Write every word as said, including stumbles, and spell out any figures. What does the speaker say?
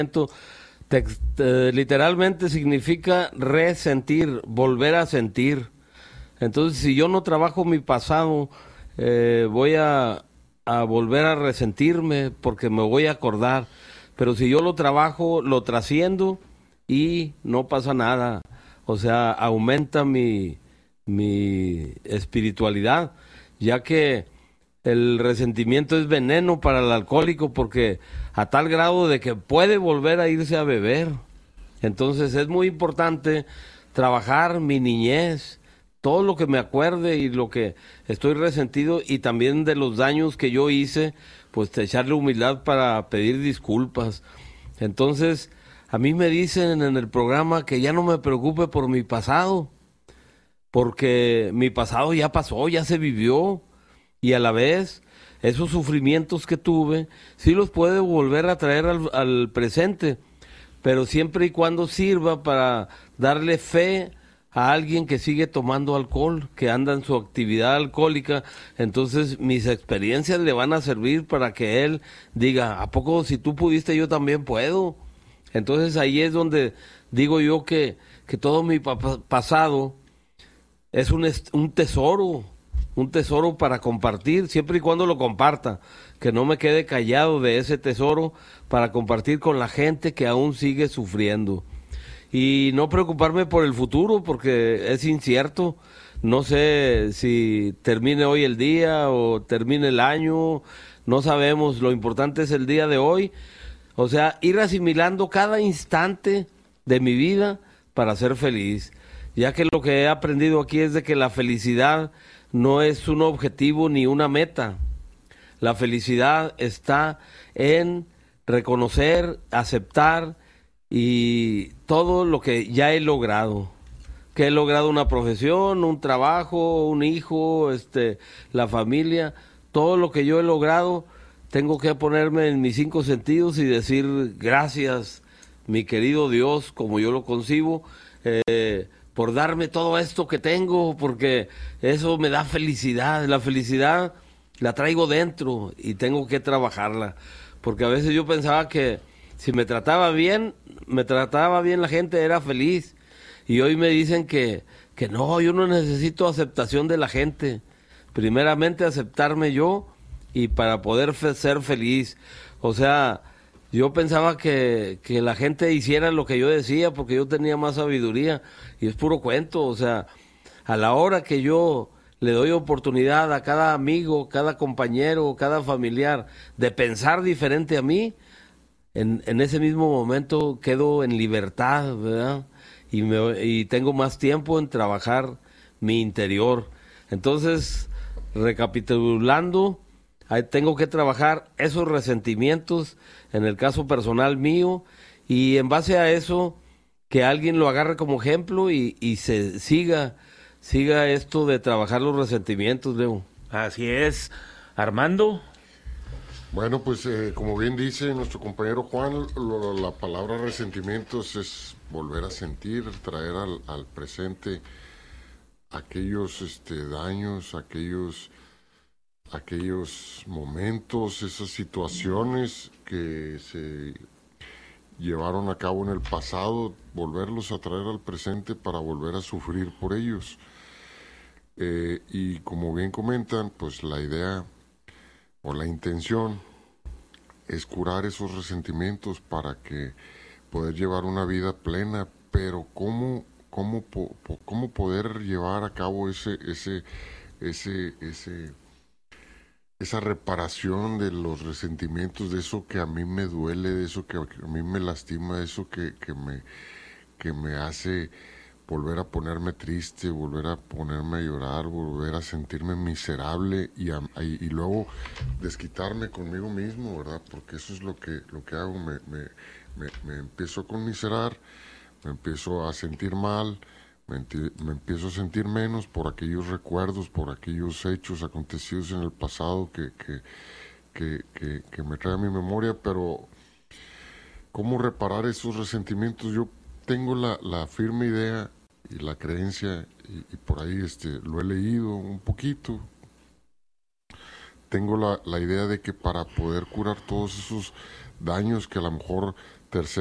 te, te, literalmente significa resentir, volver a sentir. Entonces, si yo no trabajo mi pasado, eh, voy a, a volver a resentirme porque me voy a acordar. Pero si yo lo trabajo, lo trasciendo y no pasa nada. O sea, aumenta mi, mi espiritualidad, ya que el resentimiento es veneno para el alcohólico porque a tal grado de que puede volver a irse a beber. Entonces es muy importante trabajar mi niñez, todo lo que me acuerde y lo que estoy resentido y también de los daños que yo hice, pues echarle humildad para pedir disculpas. Entonces, a mí me dicen en el programa que ya no me preocupe por mi pasado, porque mi pasado ya pasó, ya se vivió. Y a la vez, esos sufrimientos que tuve, sí los puedo volver a traer al, al presente, pero siempre y cuando sirva para darle fe a alguien que sigue tomando alcohol, que anda en su actividad alcohólica. Entonces mis experiencias le van a servir para que él diga, ¿a poco si tú pudiste yo también puedo? Entonces ahí es donde digo yo que, que todo mi pa- pasado es un, est- un tesoro, un tesoro para compartir, siempre y cuando lo comparta, que no me quede callado de ese tesoro para compartir con la gente que aún sigue sufriendo. Y no preocuparme por el futuro, porque es incierto. No sé si termine hoy el día o termine el año, no sabemos. Lo importante es el día de hoy. O sea, ir asimilando cada instante de mi vida para ser feliz. Ya que lo que he aprendido aquí es de que la felicidad no es un objetivo ni una meta. La felicidad está en reconocer, aceptar y todo lo que ya he logrado. Que he logrado una profesión, un trabajo, un hijo, este, la familia, todo lo que yo he logrado, tengo que ponerme en mis cinco sentidos y decir gracias, mi querido Dios, como yo lo concibo, eh, por darme todo esto que tengo, porque eso me da felicidad. La felicidad la traigo dentro y tengo que trabajarla, porque a veces yo pensaba que si me trataba bien, me trataba bien la gente, era feliz. Y hoy me dicen que, que no, yo no necesito aceptación de la gente. Primeramente aceptarme yo y para poder fe- ser feliz. O sea, yo pensaba que, que la gente hiciera lo que yo decía porque yo tenía más sabiduría y es puro cuento. O sea, a la hora que yo le doy oportunidad a cada amigo, cada compañero, cada familiar de pensar diferente a mí, en, en ese mismo momento quedo en libertad, ¿verdad? Y, me, y tengo más tiempo en trabajar mi interior. Entonces, recapitulando, ahí tengo que trabajar esos resentimientos, en el caso personal mío, y en base a eso, que alguien lo agarre como ejemplo y, y se siga, siga esto de trabajar los resentimientos, Leo. Así es. Armando. Bueno, pues eh, como bien dice nuestro compañero Juan, lo, la palabra resentimientos es volver a sentir, traer al, al presente aquellos este, daños, aquellos, aquellos momentos, esas situaciones que se llevaron a cabo en el pasado, volverlos a traer al presente para volver a sufrir por ellos. Eh, y como bien comentan, pues la idea o la intención es curar esos resentimientos para que poder llevar una vida plena, pero cómo cómo po, po, cómo poder llevar a cabo ese ese ese ese esa reparación de los resentimientos, de eso que a mí me duele, de eso que a mí me lastima, de eso que, que me que me hace volver a ponerme triste, volver a ponerme a llorar, volver a sentirme miserable y, a, y, y luego desquitarme conmigo mismo, ¿verdad? Porque eso es lo que, lo que hago, me, me, me, me empiezo a conmiserar, me empiezo a sentir mal, me, enti- me empiezo a sentir menos por aquellos recuerdos, por aquellos hechos acontecidos en el pasado que, que, que, que, que me trae a mi memoria, pero ¿cómo reparar esos resentimientos? Yo tengo la, la firme idea y la creencia, y, y por ahí este, lo he leído un poquito, tengo la, la idea de que para poder curar todos esos daños que a lo mejor tercer